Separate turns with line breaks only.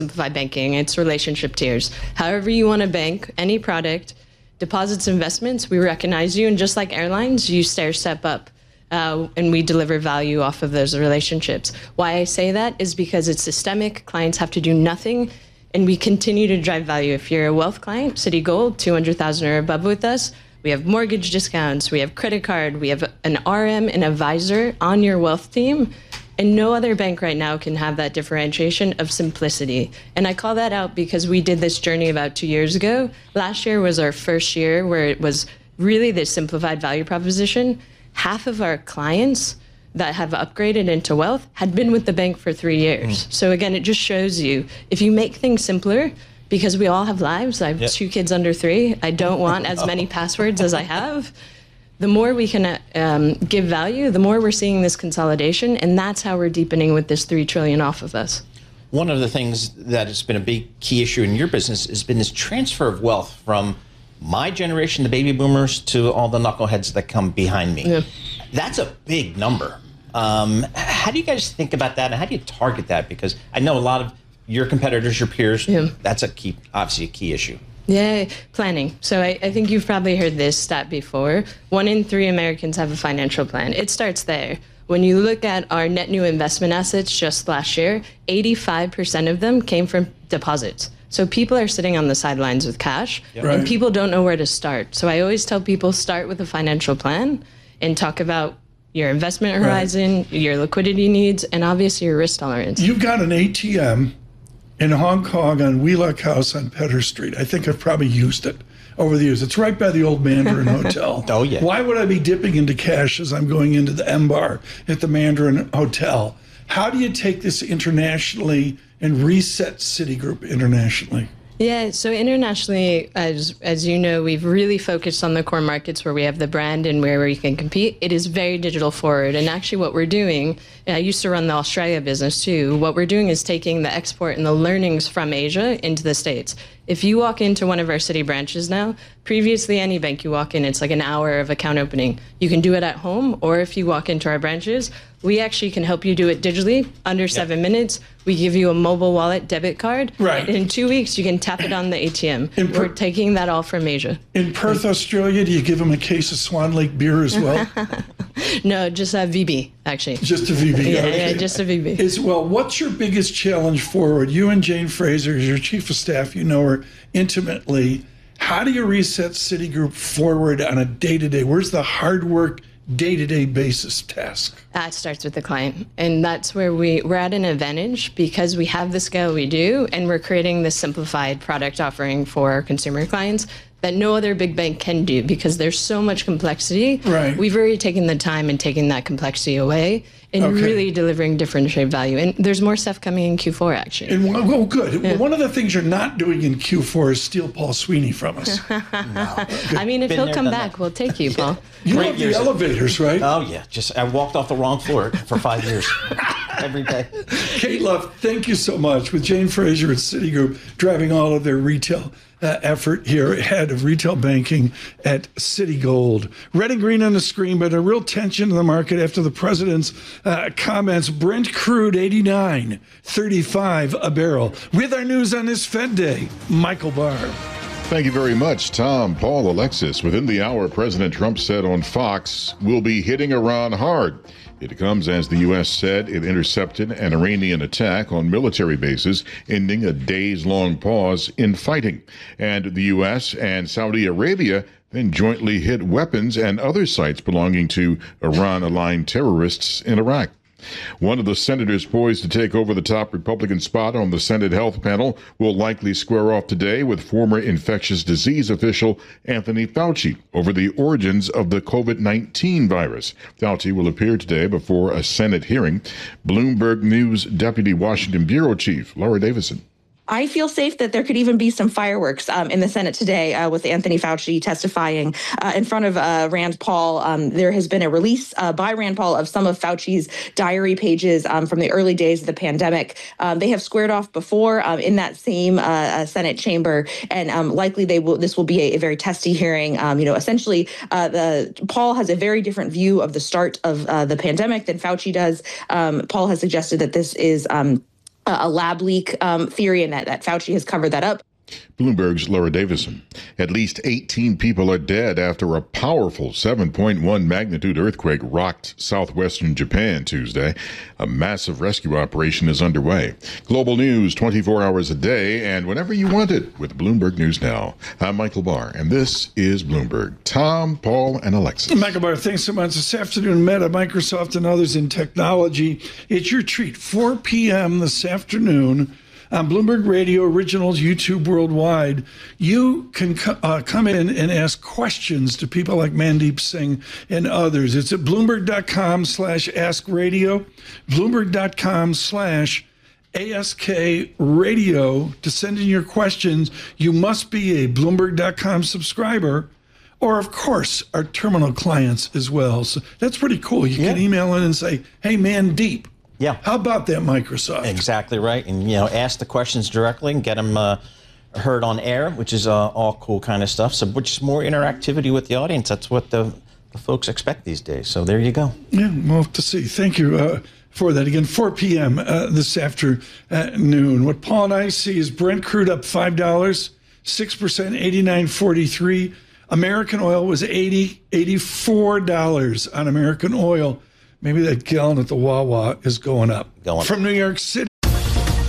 simplified banking. It's relationship tiers. However you want to bank any product, deposits, investments, we recognize you. And just like airlines, you stair step up. And we deliver value off of those relationships. Why I say that is because it's systemic. Clients have to do nothing, and we continue to drive value. If you're a wealth client, Citigold, 200,000 or above with us, we have mortgage discounts, we have credit card, we have an RM, an advisor on your wealth team, and no other bank right now can have that differentiation of simplicity. And I call that out because we did this journey about 2 years ago. Last year was our first year where it was really this simplified value proposition. Half of our clients that have upgraded into wealth had been with the bank for 3 years. So again, it just shows you, if you make things simpler, because we all have lives. I have 2 kids under 3. I don't want as many passwords as I have. The more we can give value, the more we're seeing this consolidation, and that's how we're deepening with this $3 trillion off of us.
One of the things that has been a big key issue in your business has been this transfer of wealth from my generation, the baby boomers, to all the knuckleheads that come behind me. Yeah. That's a big number. How do you guys think about that, and how do you target that? Because I know a lot of your competitors, your peers, that's obviously a key issue.
Yeah, planning. So I think you've probably heard this stat before. 1 in 3 Americans have a financial plan. It starts there. When you look at our net new investment assets just last year, 85% of them came from deposits. So people are sitting on the sidelines with cash, and people don't know where to start. So I always tell people, start with a financial plan and talk about your investment horizon, your liquidity needs, and obviously your risk tolerance.
You've got an ATM in Hong Kong on Wheelock House on Pedder Street. I think I've probably used it over the years. It's right by the old Mandarin Hotel.
Oh, yeah.
Why would I be dipping into cash as I'm going into the M Bar at the Mandarin Hotel? How do you take this internationally and reset Citigroup internationally?
Yeah, so internationally, as you know, we've really focused on the core markets where we have the brand and where we can compete. It is very digital forward. And actually what we're doing, I used to run the Australia business too, what we're doing is taking the export and the learnings from Asia into the States. If you walk into one of our Citi branches now, previously any bank you walk in, it's like an hour of account opening. You can do it at home, or if you walk into our branches, we actually can help you do it digitally under 7 minutes. We give you a mobile wallet debit card.
Right.
In 2 weeks, you can tap it on the ATM. We're taking that all from Asia.
In Perth, Australia, do you give them a case of Swan Lake beer as well?
No, just a VB, actually.
Just a VB.
Yeah, just a VB.
Well, what's your biggest challenge forward? You and Jane Fraser, as your chief of staff, you know her intimately. How do you reset Citigroup forward on a day-to-day? Where's the hard work, day-to-day basis task?
That starts with the client. And that's where we're at an advantage because we have the scale we do, and we're creating this simplified product offering for our consumer clients that no other big bank can do because there's so much complexity.
Right.
We've already taken the time and taken that complexity away and really delivering differentiated value. And there's more stuff coming in Q4, actually.
And, well, good. Yeah. One of the things you're not doing in Q4 is steal Paul Sweeney from us.
No.
I mean, if he'll come back, we'll take you, Paul.
You love the elevators, right?
Oh, yeah. I walked off the wrong floor for 5 years. Every day.
Kate Love, thank you so much. With Jane Fraser at Citigroup driving all of their retail effort here, head of retail banking at Citigold. Red and green on the screen, but a real tension in the market after the president's comments. Brent crude 89.35 a barrel. With our news on this Fed Day, Michael Barr.
Thank you very much, Tom, Paul, Alexis. Within the hour, President Trump said on Fox, "We'll be hitting Iran hard." It comes as the U.S. said it intercepted an Iranian attack on military bases, ending a days-long pause in fighting. And the U.S. and Saudi Arabia then jointly hit weapons and other sites belonging to Iran-aligned terrorists in Iraq. One of the senators poised to take over the top Republican spot on the Senate Health Panel will likely square off today with former infectious disease official Anthony Fauci over the origins of the COVID-19 virus. Fauci will appear today before a Senate hearing. Bloomberg News Deputy Washington Bureau Chief Laura Davison.
I feel safe that there could even be some fireworks in the Senate today with Anthony Fauci testifying in front of Rand Paul. There has been a release by Rand Paul of some of Fauci's diary pages from the early days of the pandemic. They have squared off before in that same Senate chamber, and likely this will be a very testy hearing. Essentially, Paul has a very different view of the start of the pandemic than Fauci does. Paul has suggested that this is a lab leak theory, and that Fauci has covered that up.
Bloomberg's Laura Davison. At least 18 people are dead after a powerful 7.1 magnitude earthquake rocked southwestern Japan Tuesday. A massive rescue operation is underway. Global news 24 hours a day and whenever you want it with Bloomberg News Now. I'm Michael Barr, and this is Bloomberg. Tom, Paul, and Alexis.
Michael Barr, thanks so much. This afternoon, Meta, Microsoft, and others in technology. It's your treat. 4 p.m. this afternoon. On Bloomberg Radio Originals, YouTube Worldwide, you can come in and ask questions to people like Mandeep Singh and others. It's at Bloomberg.com/AskRadio, Bloomberg.com/AskRadio to send in your questions. You must be a Bloomberg.com subscriber, or, of course, our terminal clients as well. So that's pretty cool. You can email in and say, hey, Mandeep.
Yeah.
How about that, Microsoft?
Exactly right. And, ask the questions directly and get them heard on air, which is all cool kind of stuff. So which is more interactivity with the audience. That's what the folks expect these days. So there you go.
Yeah, we'll have to see. Thank you for that. Again, 4 p.m. This afternoon. What Paul and I see is Brent crude up $5, 6%, 89.43. American oil was $84 on American oil. Maybe that gallon at the Wawa is going up. From New York City.